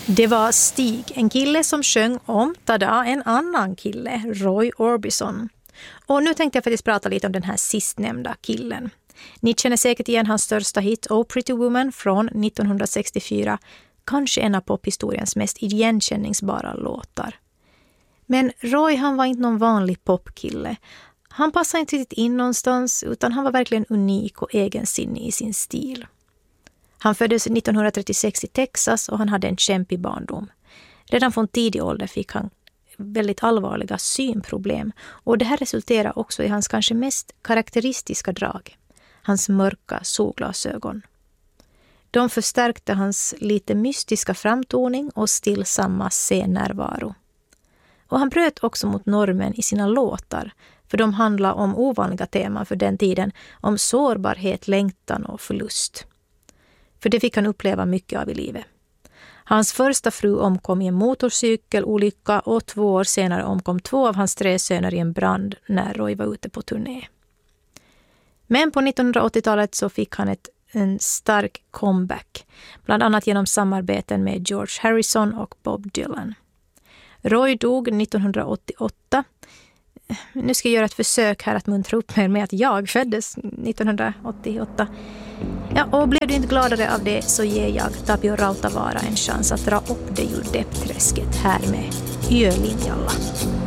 Det var Stig, en kille som sjöng om en annan kille, Roy Orbison. Och nu tänkte jag faktiskt prata lite om den här sistnämnda killen. Ni känner säkert igen hans största hit Oh Pretty Woman från 1964. Kanske en av pophistoriens mest igenkänningsbara låtar. Men Roy, han var inte någon vanlig popkille. Han passade inte riktigt in någonstans, utan han var verkligen unik och egensinnig i sin stil. Han föddes 1936 i Texas och han hade en kämpig barndom. Redan från tidig ålder fick han väldigt allvarliga synproblem, och det här resulterar också i hans kanske mest karaktäristiska drag, hans mörka solglasögon. De förstärkte hans lite mystiska framtoning och stillsamma scennärvaro. Och han bröt också mot normen i sina låtar, för de handlar om ovanliga teman för den tiden, om sårbarhet, längtan och förlust. För det fick han uppleva mycket av i livet. Hans första fru omkom i en motorcykelolycka och 2 år senare omkom 2 av hans 3 söner i en brand när Roy var ute på turné. Men på 1980-talet så fick han en stark comeback, bland annat genom samarbeten med George Harrison och Bob Dylan. Roy dog 1988. Nu ska jag göra ett försök här att muntra upp mig med att jag föddes 1988. Ja, och blev du inte gladare av det så ger jag Tapio Rautavaara en chans att dra upp dig ur deppträsket här med Yölinjalla.